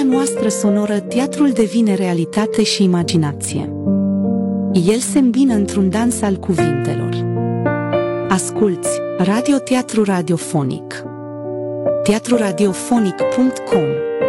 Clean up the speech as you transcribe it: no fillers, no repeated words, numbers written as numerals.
noastră sonoră, teatrul devine realitate și imaginație. El se îmbină într-un dans al cuvintelor. Asculți radioteatru radiofonic. teatruradiofonic.com